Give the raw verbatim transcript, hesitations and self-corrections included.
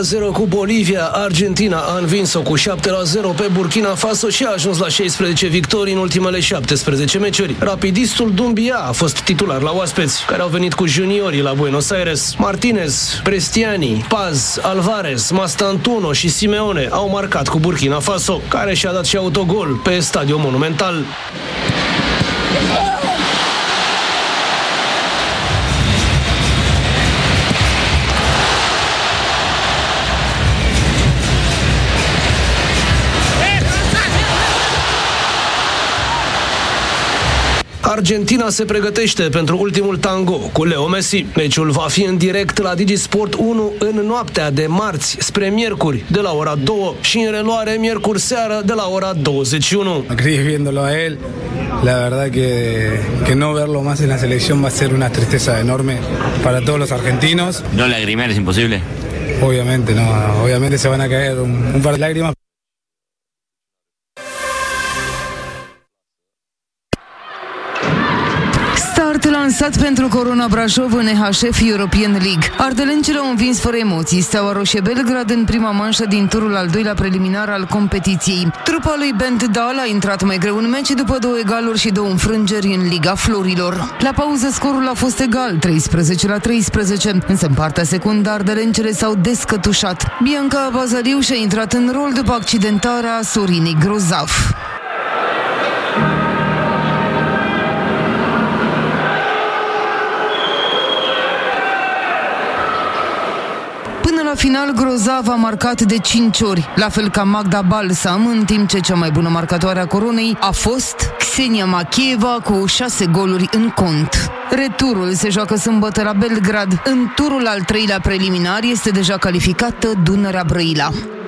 zero cu Bolivia, Argentina a învins-o cu șapte la zero pe Burkina Faso și a ajuns la șaisprezece victorii în ultimele șaptesprezece meciuri. Rapidistul Doumbia a fost titular la oaspeți, care au venit cu juniorii la Buenos Aires. Martinez, Prestiani, Paz, Alvarez, Mastantuono și Simeone au marcat cu Burkina Faso, care și-a dat și autogol pe Stadiul Monumental. Argentina se pregătește pentru ultimul tango cu Leo Messi. Meciul va fi în direct la Digisport unu în noaptea de marți spre miercuri de la ora două și în reluare miercuri seară de la ora douăzeci și unu. Viéndolo a él, la verdad que que no verlo más en la selección va a ser una tristeza enorme para todos los argentinos. No lagrimear es imposible. Obviamente, no, obviamente se van a caer un, un par de lágrimas. Start lansat pentru Corona Brașov în E H F European League. Ardelencile au învins fără emoții Steaua Roșie Belgrad în prima manșă din turul al doilea preliminar al competiției. Trupa lui Bent Dal a intrat mai greu în meci după două egaluri și două înfrângeri în Liga Florilor. La pauză scorul a fost egal, treisprezece la treisprezece, însă în partea secundă ardelencele s-au descătușat. Bianca Bazaliu și-a intrat în rol după accidentarea Sorinei Grozav. La final, Grozav a marcat de cinci ori, la fel ca Magda Balsam, în timp ce cea mai bună marcatoare a coronei a fost Ksenia Machieva cu șase goluri în cont. Returul se joacă sâmbătă la Belgrad. În turul al treilea preliminar este deja calificată Dunărea Brăila.